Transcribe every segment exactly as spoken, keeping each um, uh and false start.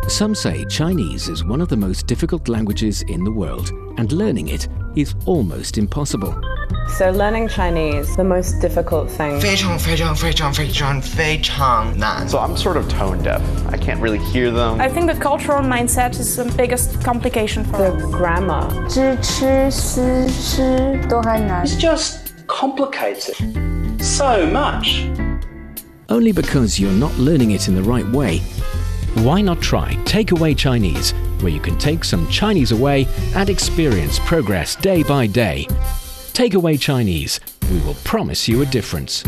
Some say Chinese is one of the most difficult languages in the world, and learning it is almost impossible. So learning Chinese, the most difficult thing. 非常非常非常非常非常难. So I'm sort of tone deaf. I can't really hear them. I think the cultural mindset is the biggest complication for The us. grammar. 知吃思吃都还难。 It's just complicated. So much. Only because you're not learning it in the right way. Why not try Takeaway Chinese, where you can take some Chinese away and experience progress day by day. Takeaway Chinese, we will promise you a difference.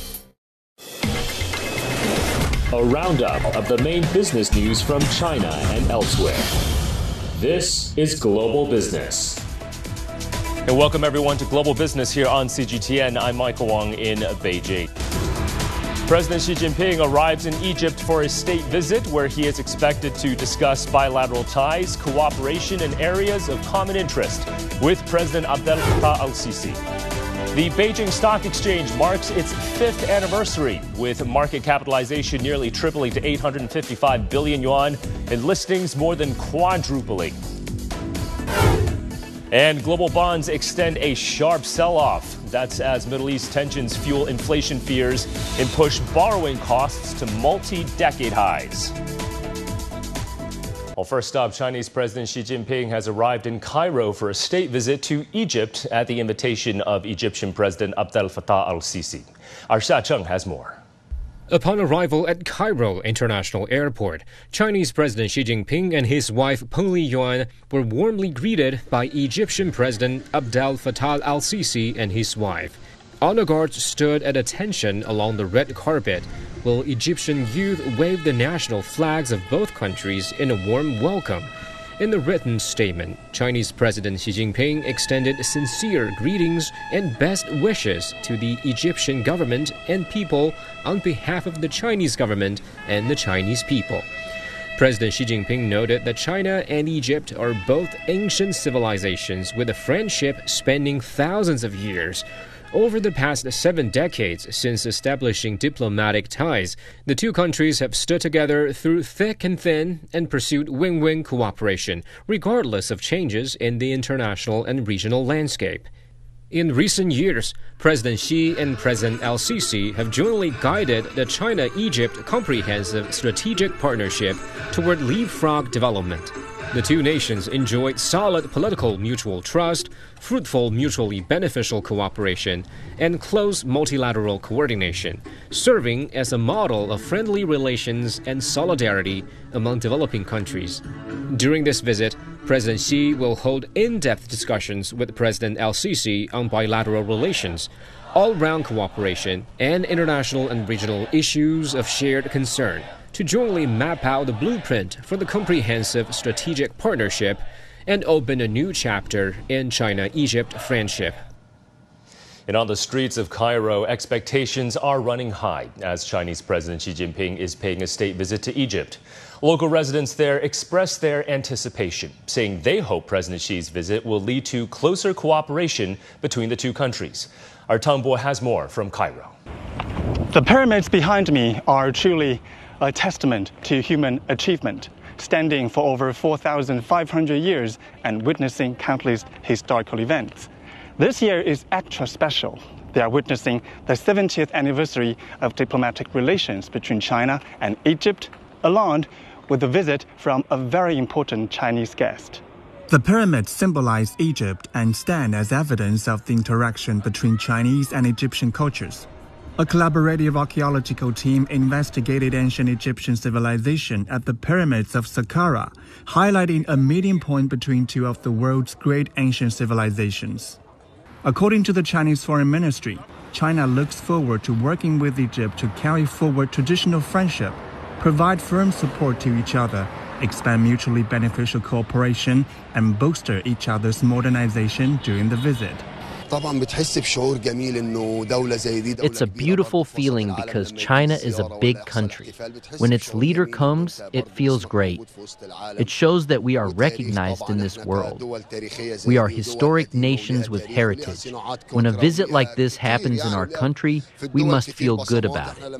A roundup of the main business news from China and elsewhere. This is Global Business. And welcome everyone to Global Business here on C G T N. I'm Michael Wong in Beijing. President Xi Jinping arrives in Egypt for a state visit where he is expected to discuss bilateral ties, cooperation, and areas of common interest with President Abdel Fattah al-Sisi. The Beijing Stock Exchange marks its fifth anniversary, with market capitalization nearly tripling to eight hundred fifty-five billion yuan and listings more than quadrupling. And global bonds extend a sharp sell-off. That's as Middle East tensions fuel inflation fears and push borrowing costs to multi-decade highs. Well, first up, Chinese President Xi Jinping has arrived in Cairo for a state visit to Egypt at the invitation of Egyptian President Abdel Fattah al-Sisi. Our Xia Zheng has more. Upon arrival at Cairo International Airport, Chinese President Xi Jinping and his wife Peng Liyuan were warmly greeted by Egyptian President Abdel Fattah al-Sisi and his wife. Honor guards stood at attention along the red carpet, while Egyptian youth waved the national flags of both countries in a warm welcome. In the written statement, Chinese President Xi Jinping extended sincere greetings and best wishes to the Egyptian government and people on behalf of the Chinese government and the Chinese people. President Xi Jinping noted that China and Egypt are both ancient civilizations with a friendship spanning thousands of years. Over the past seven decades since establishing diplomatic ties, the two countries have stood together through thick and thin and pursued win-win cooperation, regardless of changes in the international and regional landscape. In recent years, President Xi and President al-Sisi have jointly guided the China-Egypt Comprehensive Strategic Partnership toward leapfrog development. The two nations enjoyed solid political mutual trust, fruitful mutually beneficial cooperation, and close multilateral coordination, serving as a model of friendly relations and solidarity among developing countries. During this visit, President Xi will hold in-depth discussions with President al-Sisi on bilateral relations, all-round cooperation, and international and regional issues of shared concern, to jointly map out the blueprint for the comprehensive strategic partnership and open a new chapter in China-Egypt friendship. And on the streets of Cairo, expectations are running high as Chinese President Xi Jinping is paying a state visit to Egypt. Local residents there expressed their anticipation, saying they hope President Xi's visit will lead to closer cooperation between the two countries. Our Tang Bo has more from Cairo. The pyramids behind me are truly a testament to human achievement, standing for over four thousand five hundred years and witnessing countless historical events. This year is extra special. They are witnessing the seventieth anniversary of diplomatic relations between China and Egypt, along with a visit from a very important Chinese guest. The pyramids symbolize Egypt and stand as evidence of the interaction between Chinese and Egyptian cultures. A collaborative archaeological team investigated ancient Egyptian civilization at the pyramids of Saqqara, highlighting a meeting point between two of the world's great ancient civilizations. According to the Chinese Foreign Ministry, China looks forward to working with Egypt to carry forward traditional friendship, provide firm support to each other, expand mutually beneficial cooperation, and bolster each other's modernization during the visit. It's a beautiful feeling because China is a big country. When its leader comes, it feels great. It shows that we are recognized in this world. We are historic nations with heritage. When a visit like this happens in our country, we must feel good about it.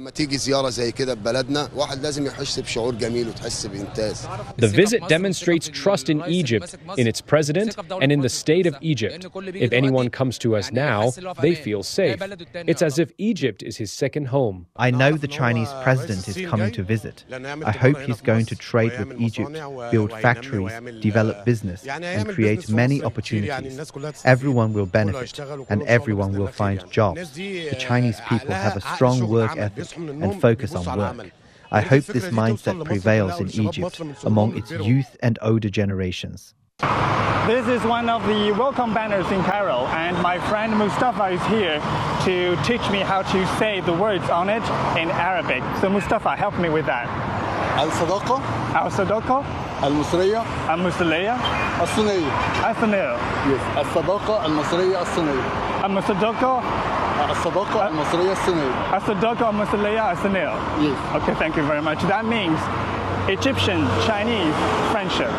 The visit demonstrates trust in Egypt, in its president, and in the state of Egypt. If anyone comes to us now, they feel safe. It's as if Egypt is his second home. I know the Chinese president is coming to visit. I hope he's going to trade with Egypt, build factories, develop business, and create many opportunities. Everyone will benefit, and everyone will find jobs. The Chinese people have a strong work ethic and focus on work. I hope this mindset prevails in Egypt among its youth and older generations. This is one of the welcome banners in Cairo, and my friend Mustafa is here to teach me how to say the words on it in Arabic. So Mustafa, help me with that. الصداقة الصداقة المصرية المصرية الصينية الصينية Yes. الصداقة المصرية الصينية الصداقة الصداقة المصرية الصينية الصداقة المصرية الصينية. Yes. Okay, thank you very much. That means Egyptian-Chinese friendship.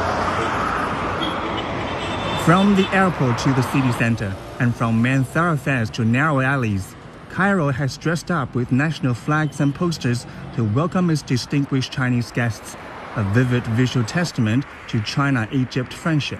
From the airport to the city center, and from main thoroughfares to narrow alleys, Cairo has dressed up with national flags and posters to welcome its distinguished Chinese guests, a vivid visual testament to China-Egypt friendship.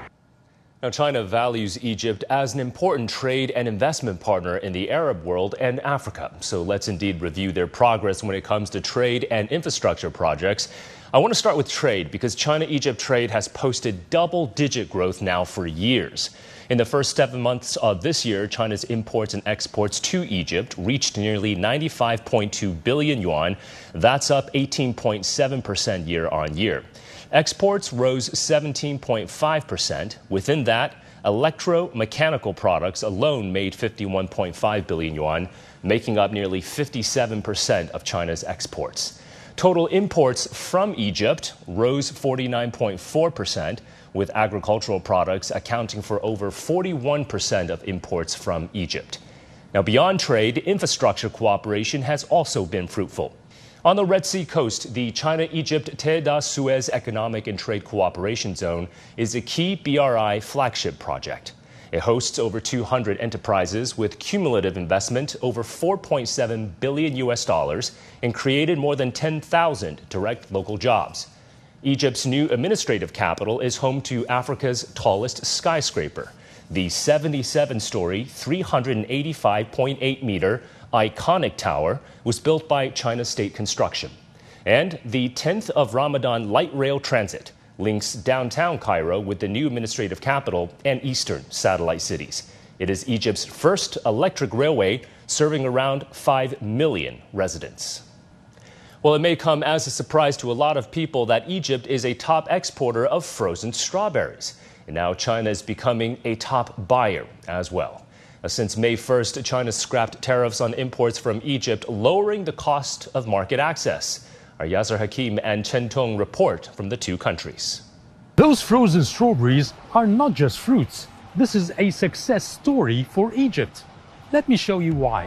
Now, China values Egypt as an important trade and investment partner in the Arab world and Africa. So let's indeed review their progress when it comes to trade and infrastructure projects. I want to start with trade because China-Egypt trade has posted double-digit growth now for years. In the first seven months of this year, China's imports and exports to Egypt reached nearly ninety-five point two billion yuan. That's up eighteen point seven percent year on year. Exports rose seventeen point five percent. Within that, electromechanical products alone made fifty-one point five billion yuan, making up nearly fifty-seven percent of China's exports. Total imports from Egypt rose forty-nine point four percent, with agricultural products accounting for over forty-one percent of imports from Egypt. Now, beyond trade, infrastructure cooperation has also been fruitful. On the Red Sea coast, the China-Egypt Tehedah Suez Economic and Trade Cooperation Zone is a key B R I flagship project. It hosts over two hundred enterprises with cumulative investment over four point seven billion U S dollars and created more than ten thousand direct local jobs. Egypt's new administrative capital is home to Africa's tallest skyscraper. The seventy-seven story, three hundred eighty-five point eight meter iconic tower was built by China State Construction. And the tenth of Ramadan light rail transit links downtown Cairo with the new administrative capital and eastern satellite cities. It is Egypt's first electric railway, serving around five million residents. Well, it may come as a surprise to a lot of people that Egypt is a top exporter of frozen strawberries. And now China is becoming a top buyer as well. Since May first, China scrapped tariffs on imports from Egypt, lowering the cost of market access. Our Yasser Hakim and Chen Tong report from the two countries. Those frozen strawberries are not just fruits. This is a success story for Egypt. Let me show you why.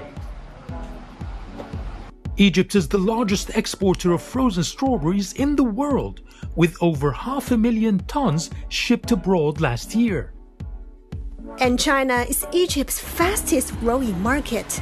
Egypt is the largest exporter of frozen strawberries in the world, with over half a million tons shipped abroad last year. And China is Egypt's fastest growing market.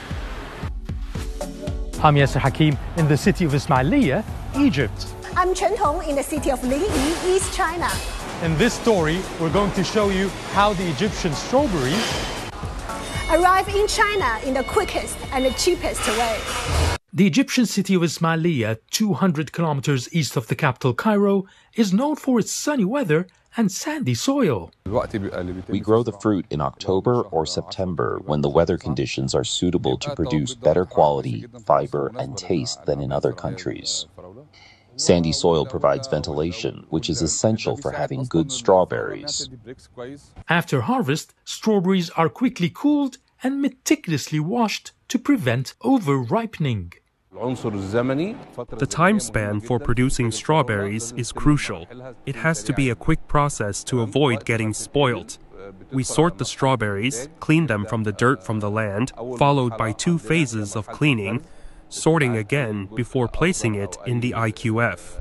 I'm Yasser Hakim in the city of Ismailia, Egypt. I'm Chen Tong in the city of Linyi, East China. In this story, we're going to show you how the Egyptian strawberries arrive in China in the quickest and the cheapest way. The Egyptian city of Ismailia, two hundred kilometers east of the capital Cairo, is known for its sunny weather and sandy soil. We grow the fruit in October or September when the weather conditions are suitable to produce better quality, fiber, and taste than in other countries. Sandy soil provides ventilation, which is essential for having good strawberries. After harvest, strawberries are quickly cooled and meticulously washed to prevent over-ripening. The time span for producing strawberries is crucial. It has to be a quick process to avoid getting spoiled. We sort the strawberries, clean them from the dirt from the land, followed by two phases of cleaning, sorting again before placing it in the I Q F.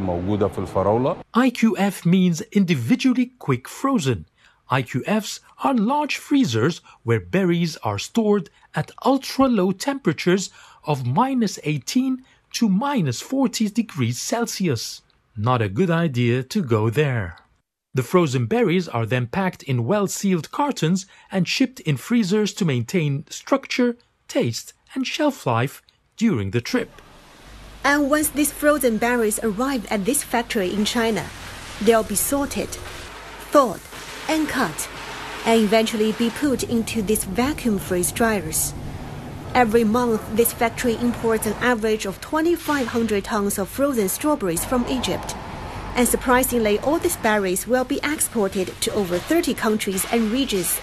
I Q F means individually quick frozen. I Q Fs are large freezers where berries are stored at ultra-low temperatures of minus eighteen to minus forty degrees Celsius. Not a good idea to go there. The frozen berries are then packed in well-sealed cartons and shipped in freezers to maintain structure, taste, and shelf life during the trip. And once these frozen berries arrive at this factory in China, they'll be sorted, thawed, and cut, and eventually be put into these vacuum freeze dryers. Every month, this factory imports an average of twenty-five hundred tons of frozen strawberries from Egypt. And surprisingly, all these berries will be exported to over thirty countries and regions